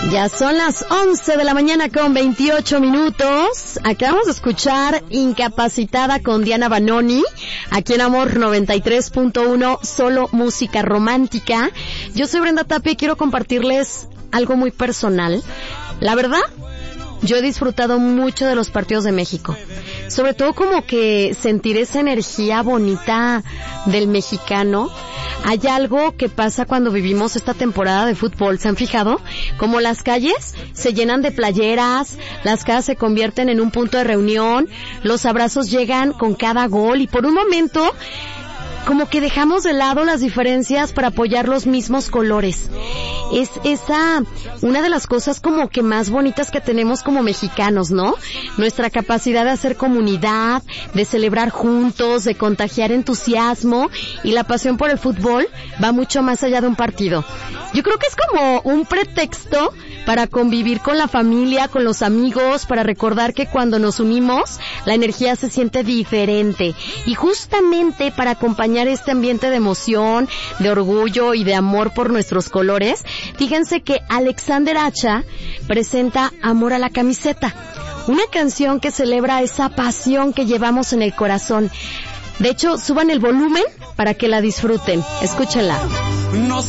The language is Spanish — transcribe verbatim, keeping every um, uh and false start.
Ya son las once de la mañana con veintiocho minutos. Acabamos de escuchar Incapacitada con Diana Banoni, aquí en Amor noventa y tres punto uno, solo música romántica. Yo soy Brenda Tapia y quiero compartirles algo muy personal. La verdad, yo he disfrutado mucho de los partidos de México. Sobre todo como que sentir esa energía bonita del mexicano. Hay algo que pasa cuando vivimos esta temporada de fútbol, ¿se han fijado? Como las calles se llenan de playeras, las casas se convierten en un punto de reunión, los abrazos llegan con cada gol y por un momento como que dejamos de lado las diferencias para apoyar los mismos colores. Es esa una de las cosas como que más bonitas que tenemos como mexicanos, ¿no? Nuestra capacidad de hacer comunidad, de celebrar juntos, de contagiar entusiasmo, y la pasión por el fútbol va mucho más allá de un partido. Yo creo que es como un pretexto para convivir con la familia, con los amigos, para recordar que cuando nos unimos, la energía se siente diferente. Y justamente para acompañar este ambiente de emoción, de orgullo y de amor por nuestros colores, fíjense que Alexander Hacha presenta Amor a la Camiseta, una canción que celebra esa pasión que llevamos en el corazón. De hecho, suban el volumen para que la disfruten. Escúchenla.